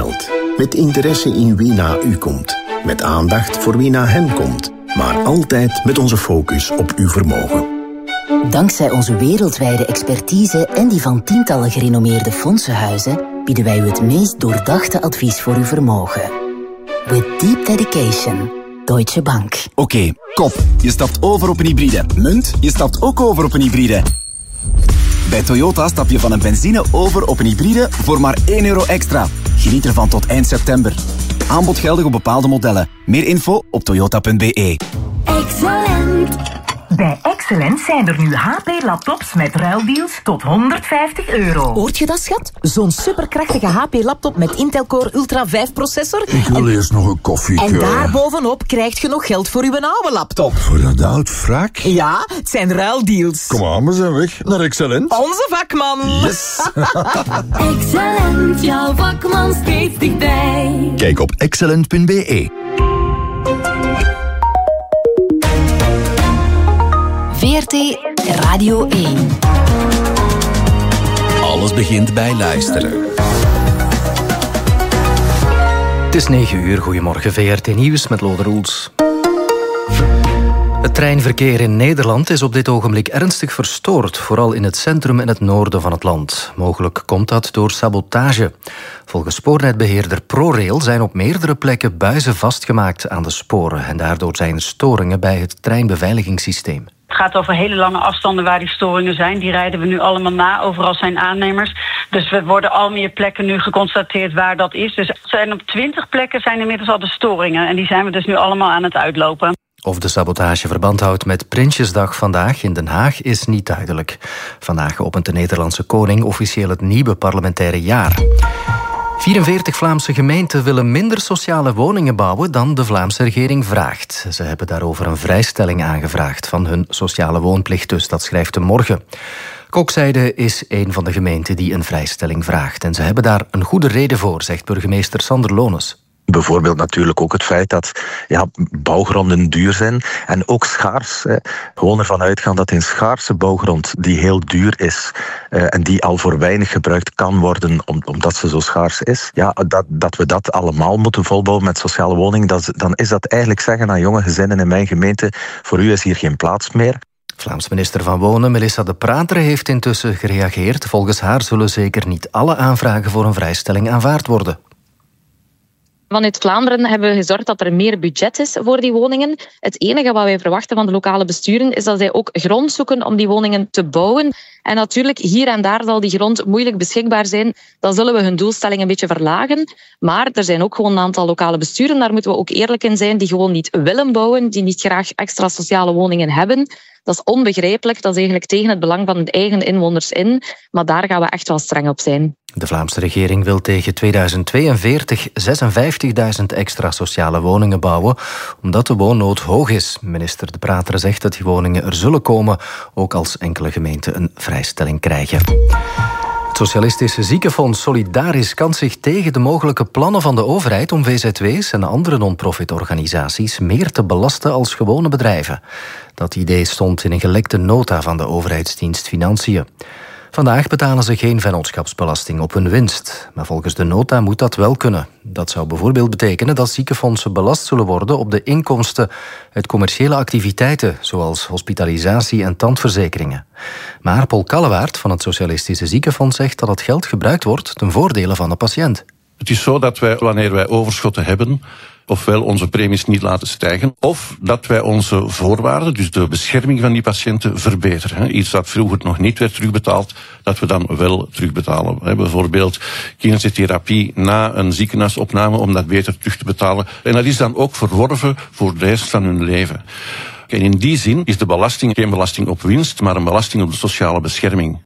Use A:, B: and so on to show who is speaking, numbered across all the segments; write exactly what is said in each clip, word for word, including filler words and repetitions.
A: geld. Met interesse in wie na u komt. Met aandacht voor wie na hen komt. Maar altijd met onze focus op uw vermogen.
B: Dankzij onze wereldwijde expertise en die van tientallen gerenommeerde fondsenhuizen bieden wij u het meest doordachte advies voor uw vermogen. With deep dedication. Deutsche Bank.
C: Oké, okay, kop. Je stapt over op een hybride. Munt, je stapt ook over op een hybride. Bij Toyota stap je van een benzine over op een hybride voor maar één euro extra. Geniet ervan tot eind september. Aanbod geldig op bepaalde modellen. Meer info op toyota punt b e.
D: Excellent. Bij Excellent zijn er nu H P-laptops met ruildeals tot honderdvijftig euro.
E: Hoort je dat, schat? Zo'n superkrachtige H P-laptop met Intel Core Ultra vijf processor.
F: Ik wil en... eerst nog een koffie.
E: En daarbovenop krijg je nog geld voor uw oude laptop.
F: Voor dat oud wrak?
E: Ja, het zijn ruildeals.
F: Kom aan, we zijn weg naar Excellent.
E: Onze vakman.
F: Yes.
D: Excellent, jouw vakman steeds dichtbij.
F: Kijk op excellent punt b e.
B: V R T Radio één.
G: Alles begint bij luisteren.
H: Het is negen uur, goedemorgen V R T Nieuws met Lode Roels. Het treinverkeer in Nederland is op dit ogenblik ernstig verstoord, vooral in het centrum en het noorden van het land. Mogelijk komt dat door sabotage. Volgens spoornetbeheerder ProRail zijn op meerdere plekken buizen vastgemaakt aan de sporen en daardoor zijn er storingen bij het treinbeveiligingssysteem.
I: Het gaat over hele lange afstanden waar die storingen zijn. Die rijden we nu allemaal na. Overal zijn aannemers. Dus we worden al meer plekken nu geconstateerd waar dat is. Dus er zijn op twintig plekken zijn inmiddels al de storingen. En die zijn we dus nu allemaal aan het uitlopen.
H: Of de sabotage verband houdt met Prinsjesdag vandaag in Den Haag is niet duidelijk. Vandaag opent de Nederlandse koning officieel het nieuwe parlementaire jaar. vierenveertig Vlaamse gemeenten willen minder sociale woningen bouwen dan de Vlaamse regering vraagt. Ze hebben daarover een vrijstelling aangevraagd van hun sociale woonplicht, dus dat schrijft de Morgen. Kokzijde is een van de gemeenten die een vrijstelling vraagt. En ze hebben daar een goede reden voor, zegt burgemeester Sander Lones.
J: Bijvoorbeeld natuurlijk ook het feit dat ja, bouwgronden duur zijn en ook schaars. Hè. Gewoon ervan uitgaan dat in schaarse bouwgrond die heel duur is uh, en die al voor weinig gebruikt kan worden om, omdat ze zo schaars is, ja, dat, dat we dat allemaal moeten volbouwen met sociale woningen, dat, dan is dat eigenlijk zeggen aan jonge gezinnen in mijn gemeente, voor u is hier geen plaats meer.
H: Vlaams minister van Wonen, Melissa De Prater, heeft intussen gereageerd. Volgens haar zullen zeker niet alle aanvragen voor een vrijstelling aanvaard worden.
K: Vanuit Vlaanderen hebben we gezorgd dat er meer budget is voor die woningen. Het enige wat wij verwachten van de lokale besturen is dat zij ook grond zoeken om die woningen te bouwen. En natuurlijk, hier en daar zal die grond moeilijk beschikbaar zijn. Dan zullen we hun doelstelling een beetje verlagen. Maar er zijn ook gewoon een aantal lokale besturen, daar moeten we ook eerlijk in zijn, die gewoon niet willen bouwen, die niet graag extra sociale woningen hebben. Dat is onbegrijpelijk, dat is eigenlijk tegen het belang van de eigen inwoners in. Maar daar gaan we echt wel streng op zijn.
H: De Vlaamse regering wil tegen tweeduizend tweeënveertig zesenvijftigduizend extra sociale woningen bouwen, omdat de woonnood hoog is. Minister De Prater zegt dat die woningen er zullen komen, ook als enkele gemeenten een vrijstelling krijgen. Het Socialistische Ziekenfonds Solidaris kan zich tegen de mogelijke plannen van de overheid om V Z W's en andere non-profit-organisaties meer te belasten als gewone bedrijven. Dat idee stond in een gelekte nota van de overheidsdienst Financiën. Vandaag betalen ze geen vennootschapsbelasting op hun winst. Maar volgens de nota moet dat wel kunnen. Dat zou bijvoorbeeld betekenen dat ziekenfondsen belast zullen worden op de inkomsten uit commerciële activiteiten, zoals hospitalisatie en tandverzekeringen. Maar Paul Kallewaert van het Socialistische Ziekenfonds zegt dat het geld gebruikt wordt ten voordele van de patiënt.
L: Het is zo dat wij, wanneer wij overschotten hebben, ofwel onze premies niet laten stijgen, of dat wij onze voorwaarden, dus de bescherming van die patiënten, verbeteren. Iets dat vroeger nog niet werd terugbetaald, dat we dan wel terugbetalen. Bijvoorbeeld kinesiotherapie na een ziekenhuisopname, om dat beter terug te betalen. En dat is dan ook verworven voor de rest van hun leven. En in die zin is de belasting geen belasting op winst, maar een belasting op de sociale bescherming.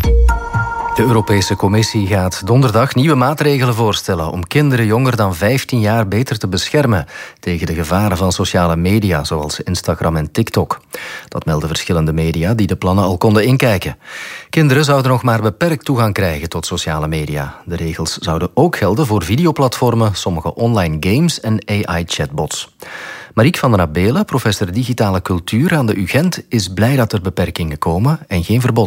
H: De Europese Commissie gaat donderdag nieuwe maatregelen voorstellen om kinderen jonger dan vijftien jaar beter te beschermen tegen de gevaren van sociale media, zoals Instagram en TikTok. Dat melden verschillende media die de plannen al konden inkijken. Kinderen zouden nog maar beperkt toegang krijgen tot sociale media. De regels zouden ook gelden voor videoplatformen, sommige online games en A I-chatbots. Marieke van den Abelen, professor digitale cultuur aan de U Gent, is blij dat er beperkingen komen en geen verbod.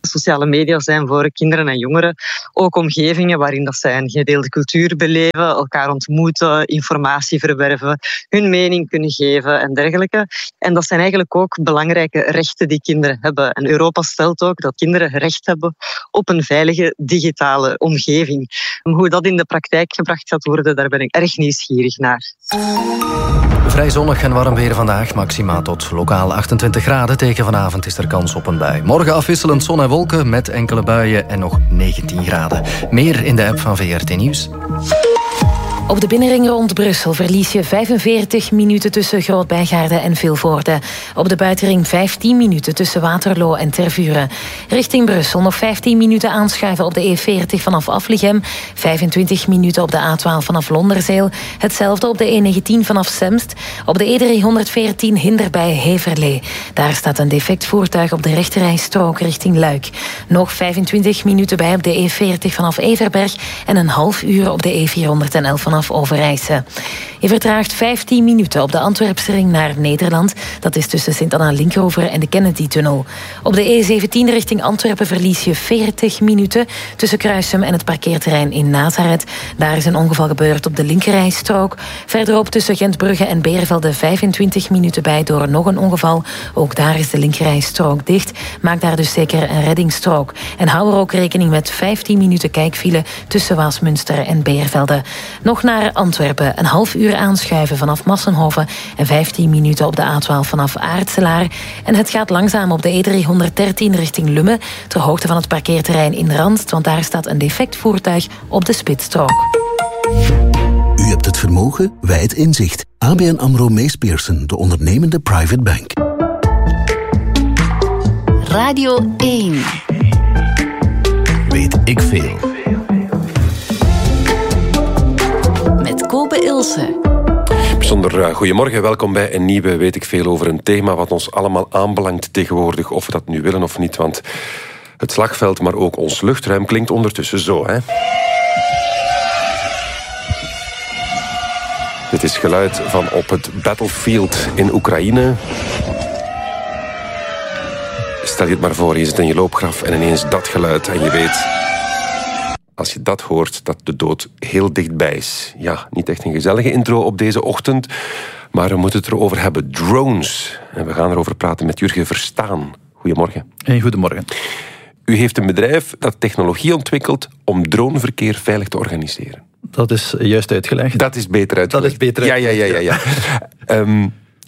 M: Sociale media zijn voor kinderen en jongeren ook omgevingen waarin dat zij een gedeelde cultuur beleven, elkaar ontmoeten, informatie verwerven, hun mening kunnen geven en dergelijke. En dat zijn eigenlijk ook belangrijke rechten die kinderen hebben. En Europa stelt ook dat kinderen recht hebben op een veilige digitale omgeving. Hoe dat in de praktijk gebracht gaat worden, daar ben ik erg nieuwsgierig naar.
H: Vrij zonnig en warm weer vandaag. Maxima tot lokaal achtentwintig graden. Tegen vanavond is er kans op een bui. Morgen afwisselend zon en wolken met enkele buien en nog negentien graden. Meer in de app van V R T Nieuws.
N: Op de binnenring rond Brussel verlies je vijfenveertig minuten tussen Groot-Bijgaarde en Vilvoorde. Op de buitenring vijftien minuten tussen Waterloo en Tervuren. Richting Brussel nog vijftien minuten aanschuiven op de E veertig vanaf Aflichem. vijfentwintig minuten op de A twaalf vanaf Londerzeel. Hetzelfde op de E negentien vanaf Semst. Op de E driehonderdveertien Hinder bij Heverlee. Daar staat een defect voertuig op de rechterrijstrook richting Luik. Nog vijfentwintig minuten bij op de E veertig vanaf Everberg. En een half uur op de E vierhonderdelf vanaf Overijse. Je vertraagt vijftien minuten op de Antwerpsring naar Nederland. Dat is tussen Sint-Anna-Linkeroever en de Kennedy-tunnel. Op de E zeventien richting Antwerpen verlies je veertig minuten tussen Kruisum en het parkeerterrein in Nazareth. Daar is een ongeval gebeurd op de linkerrijstrook. Verderop tussen Gentbrugge en Beervelde vijfentwintig minuten bij door nog een ongeval. Ook daar is de linkerrijstrook dicht. Maak daar dus zeker een reddingsstrook. En hou er ook rekening met vijftien minuten kijkfile tussen Waasmunster en Beervelde. Nog naar Antwerpen, een half uur aanschuiven vanaf Massenhoven en vijftien minuten op de A twaalf vanaf Aartselaar. En het gaat langzaam op de E driehonderddertien richting Lummen, ter hoogte van het parkeerterrein in Randst, want daar staat een defect voertuig op de spitsstrook.
A: U hebt het vermogen, wij het inzicht. A B N AMRO Mees Pierson, de ondernemende private bank.
B: Radio één.
G: Weet ik veel.
B: Met Kobe Ilse.
O: Bijzonder uh, goedemorgen, welkom bij een nieuwe Weet ik veel over een thema wat ons allemaal aanbelangt tegenwoordig, of we dat nu willen of niet, want het slagveld, maar ook ons luchtruim klinkt ondertussen zo, hè. Dit is geluid van op het battlefield in Oekraïne. Stel je het maar voor, je zit in je loopgraf en ineens dat geluid en je weet, als je dat hoort, dat de dood heel dichtbij is. Ja, niet echt een gezellige intro op deze ochtend, maar we moeten het erover hebben. Drones. En we gaan erover praten met Jurgen Verstaan. Goedemorgen.
P: Hey, goedemorgen.
O: U heeft een bedrijf dat technologie ontwikkelt om droneverkeer veilig te organiseren.
P: Dat is juist uitgelegd.
O: Dat is beter uitgelegd.
P: Dat is beter uitgelegd.
O: Ja, ja, ja. ja, ja. um,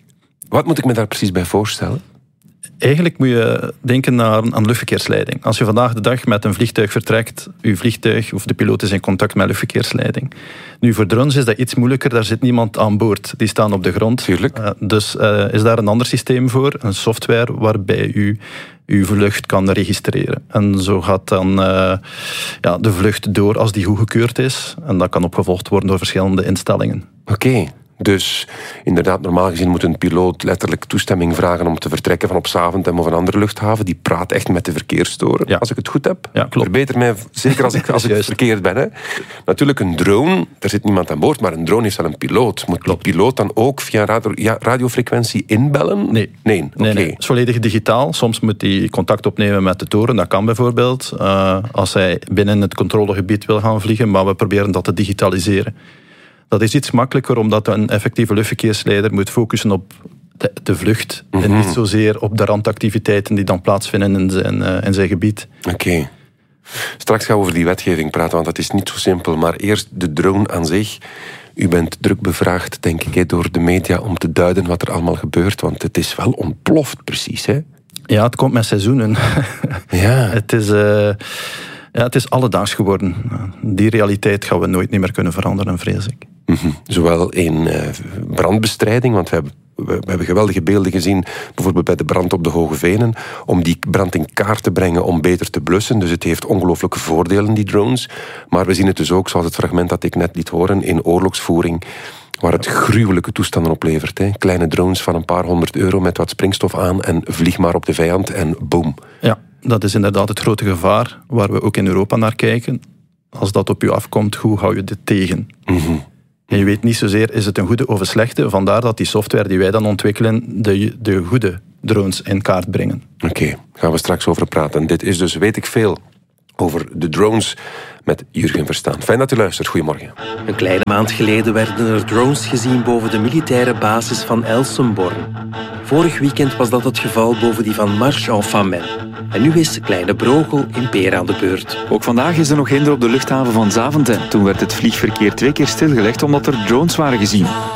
O: wat moet ik me daar precies bij voorstellen?
P: Eigenlijk moet je denken naar aan luchtverkeersleiding. Als je vandaag de dag met een vliegtuig vertrekt, je vliegtuig of de piloot is in contact met luchtverkeersleiding. Nu, voor drones is dat iets moeilijker, daar zit niemand aan boord. Die staan op de grond.
O: Tuurlijk.
P: Uh, dus uh, is daar een ander systeem voor, een software waarbij u uw vlucht kan registreren. En zo gaat dan uh, ja, de vlucht door als die goedgekeurd is. En dat kan opgevolgd worden door verschillende instellingen.
O: Oké. Okay. Dus inderdaad, normaal gezien moet een piloot letterlijk toestemming vragen om te vertrekken van op Zaventem of een andere luchthaven. Die praat echt met de verkeerstoren, ja. Als ik het goed heb.
P: Ja, klopt.
O: Verbeter mij, zeker als ik, als ik verkeerd ben. Hè. Natuurlijk, een drone, daar zit niemand aan boord, maar een drone heeft wel een piloot. Moet klopt. Die piloot dan ook via radio, ja, radiofrequentie inbellen?
P: Nee.
O: Nee, oké.
P: Okay. Nee, nee. Het is volledig digitaal. Soms moet hij contact opnemen met de toren, dat kan bijvoorbeeld. Uh, als hij binnen het controlegebied wil gaan vliegen, maar we proberen dat te digitaliseren. Dat is iets makkelijker, omdat een effectieve luchtverkeersleider moet focussen op de, de vlucht. Mm-hmm. En niet zozeer op de randactiviteiten die dan plaatsvinden in zijn, uh, in zijn gebied.
O: Oké. Okay. Straks gaan we over die wetgeving praten, want dat is niet zo simpel. Maar eerst de drone aan zich. U bent druk bevraagd, denk ik, door de media om te duiden wat er allemaal gebeurt. Want het is wel ontploft, precies, hè?
P: Ja, het komt met seizoenen.
O: Ja.
P: Het is... Uh, Ja, het is alledaags geworden. Die realiteit gaan we nooit meer kunnen veranderen, vrees ik.
O: Mm-hmm. Zowel in uh, brandbestrijding, want we hebben, we hebben geweldige beelden gezien, bijvoorbeeld bij de brand op de Hoge Venen, om die brand in kaart te brengen om beter te blussen. Dus het heeft ongelooflijke voordelen, die drones. Maar we zien het dus ook, zoals het fragment dat ik net liet horen, in oorlogsvoering, waar het gruwelijke toestanden oplevert. Hè. Kleine drones van een paar honderd euro met wat springstof aan en vlieg maar op de vijand en boom.
P: Ja, dat is inderdaad het grote gevaar waar we ook in Europa naar kijken. Als dat op u afkomt, hoe hou je dit tegen?
O: Mm-hmm.
P: En je weet niet zozeer, is het een goede of een slechte? Vandaar dat die software die wij dan ontwikkelen, de, de goede drones in kaart brengen.
O: Oké, okay, gaan we straks over praten. Dit is dus Weet ik Veel over de drones met Jurgen Verstaan. Fijn dat u luistert. Goedemorgen.
Q: Een kleine maand geleden werden er drones gezien boven de militaire basis van Elsenborn. Vorig weekend was dat het geval boven die van Marche-en-Famenne. En nu is Kleine Brogel in Peer aan de beurt.
R: Ook vandaag is er nog hinder op de luchthaven van Zaventem. Toen werd het vliegverkeer twee keer stilgelegd omdat er drones waren gezien.